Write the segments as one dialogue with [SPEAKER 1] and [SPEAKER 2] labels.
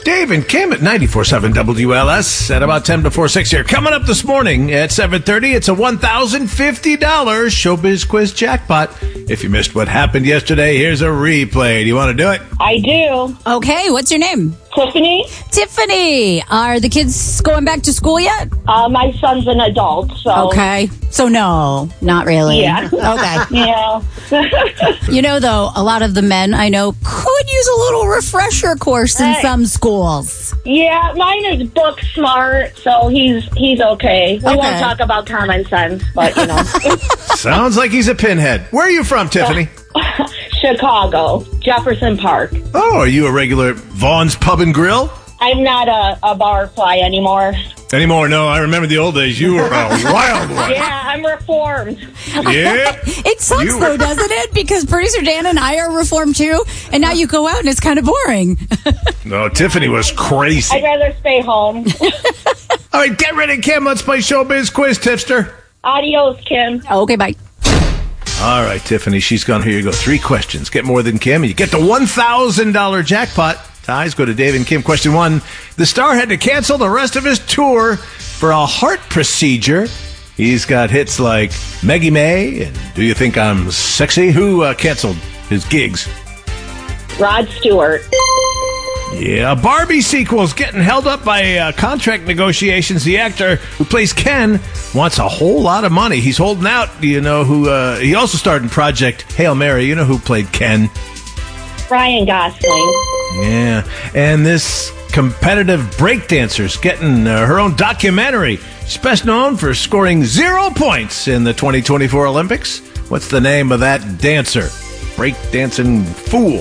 [SPEAKER 1] Dave and Kim at 94.7 WLS at about 10 before 6 here. Coming up this morning at 7:30, it's a $1,050 Showbiz Quiz jackpot. If you missed what happened yesterday, here's a replay. Do you want to do it?
[SPEAKER 2] I do.
[SPEAKER 3] Okay, what's your name?
[SPEAKER 2] Tiffany?
[SPEAKER 3] Tiffany. Are the kids going back to school yet?
[SPEAKER 2] My son's an adult, so...
[SPEAKER 3] Okay. So no, not really.
[SPEAKER 2] Yeah.
[SPEAKER 3] Okay.
[SPEAKER 2] Yeah.
[SPEAKER 3] You know, though, a lot of the men I know could use a little refresher course in some schools.
[SPEAKER 2] Yeah, mine is book smart, so he's okay. We won't talk about common sense, but, you know.
[SPEAKER 1] Sounds like he's a pinhead. Where are you from, Tiffany?
[SPEAKER 2] Chicago, Jefferson Park.
[SPEAKER 1] Oh, are you a regular Vaughn's Pub and Grill?
[SPEAKER 2] I'm not a bar fly anymore.
[SPEAKER 1] Anymore? No, I remember the old days. You were a wild one.
[SPEAKER 2] Yeah, I'm reformed.
[SPEAKER 1] Yeah.
[SPEAKER 3] It sucks, though, doesn't it? Because producer Dan and I are reformed, too, and now you go out and it's kind of boring.
[SPEAKER 1] No, Tiffany was crazy.
[SPEAKER 2] I'd rather stay home.
[SPEAKER 1] All right, get ready, Kim. Let's play Showbiz Quiz, tipster.
[SPEAKER 2] Adios, Kim.
[SPEAKER 3] Okay, bye.
[SPEAKER 1] All right, Tiffany, she's gone. Here you go. 3 questions. Get more than Kim, and you get the $1,000 jackpot. Ties go to Dave and Kim. Question 1. The star had to cancel the rest of his tour for a heart procedure. He's got hits like Maggie May and Do You Think I'm Sexy? Who canceled his gigs?
[SPEAKER 2] Rod Stewart.
[SPEAKER 1] Yeah, a Barbie sequel's getting held up by contract negotiations. The actor who plays Ken wants a whole lot of money. He's holding out. Do you know who? He also starred in Project Hail Mary. You know who played Ken?
[SPEAKER 2] Ryan Gosling.
[SPEAKER 1] Yeah, and this competitive breakdancer's getting her own documentary. She's best known for scoring 0 points in the 2024 Olympics. What's the name of that dancer? Breakdancing fool.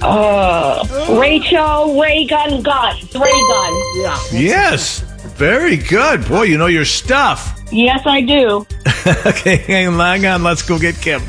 [SPEAKER 2] Rachel Reagan Gunn. Yeah.
[SPEAKER 1] Yes, very good. Boy, you know your stuff.
[SPEAKER 2] Yes, I do.
[SPEAKER 1] Okay, hang on. Let's go get Kim.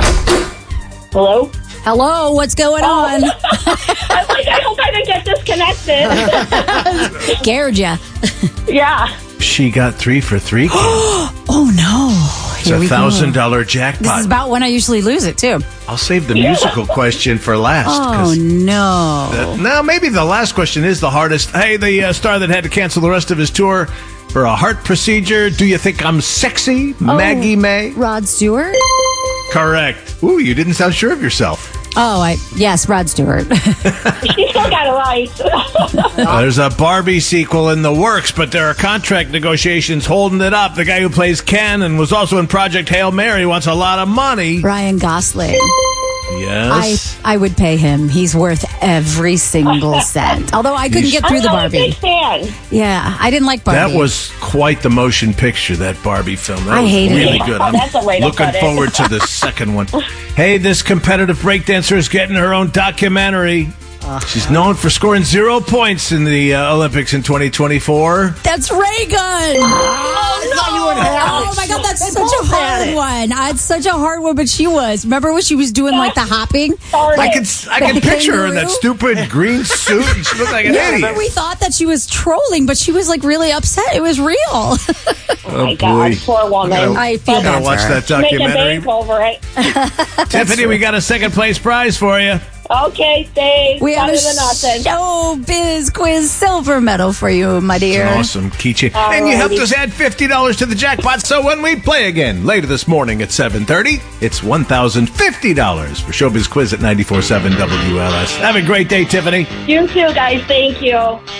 [SPEAKER 2] Hello?
[SPEAKER 3] Hello, what's going on?
[SPEAKER 2] I was like, I hope I didn't get disconnected.
[SPEAKER 3] Scared ya.
[SPEAKER 2] Yeah.
[SPEAKER 1] She got 3 for 3.
[SPEAKER 3] Oh, no.
[SPEAKER 1] It's a $1,000 jackpot.
[SPEAKER 3] This is about when I usually lose it, too.
[SPEAKER 1] I'll save the musical question for last.
[SPEAKER 3] Oh, no.
[SPEAKER 1] Now, maybe the last question is the hardest. Hey, the star that had to cancel the rest of his tour for a heart procedure. Do you think I'm sexy? Maggie May?
[SPEAKER 3] Rod Stewart?
[SPEAKER 1] Correct. Ooh, you didn't sound sure of yourself.
[SPEAKER 3] Oh, yes, Rod Stewart.
[SPEAKER 2] She still got it right.
[SPEAKER 1] There's a Barbie sequel in the works, but there are contract negotiations holding it up. The guy who plays Ken and was also in Project Hail Mary wants a lot of money.
[SPEAKER 3] Ryan Gosling.
[SPEAKER 1] Yes.
[SPEAKER 3] I would pay him. He's worth every single cent. Although I couldn't get through the Barbie.
[SPEAKER 2] I'm a big fan.
[SPEAKER 3] Yeah, I didn't like Barbie.
[SPEAKER 1] That was quite the motion picture, that Barbie film. That
[SPEAKER 3] I
[SPEAKER 1] was
[SPEAKER 3] hated
[SPEAKER 1] really
[SPEAKER 3] it.
[SPEAKER 1] good.
[SPEAKER 2] That's a way to
[SPEAKER 1] looking
[SPEAKER 2] put it.
[SPEAKER 1] forward to the second one. Hey, this competitive breakdancer is getting her own documentary. She's known for scoring 0 points in the Olympics in 2024.
[SPEAKER 3] That's Reagan. Oh my God, that's such a hard one. It's such a hard one, but she was. Remember when she was doing like the hopping?
[SPEAKER 1] I can picture her in that stupid green suit, and she looked like an idiot.
[SPEAKER 3] Remember we thought that she was trolling, but she was like really upset. It was real.
[SPEAKER 2] Oh my God, poor woman.
[SPEAKER 3] I feel
[SPEAKER 1] gotta
[SPEAKER 3] bad
[SPEAKER 1] watch
[SPEAKER 3] for her.
[SPEAKER 1] that documentary.
[SPEAKER 2] Make a bank over it.
[SPEAKER 1] Tiffany, we got a second place prize for you.
[SPEAKER 2] Okay, thanks.
[SPEAKER 3] We have a
[SPEAKER 2] Better than nothing.
[SPEAKER 3] Showbiz Quiz silver medal for you, my dear.
[SPEAKER 1] Awesome keychain. And you helped us add $50 to the jackpot, so when we play again later this morning at 7:30, it's $1,050 for Showbiz Quiz at 94.7 WLS. Have a great day, Tiffany.
[SPEAKER 2] You too, guys. Thank you.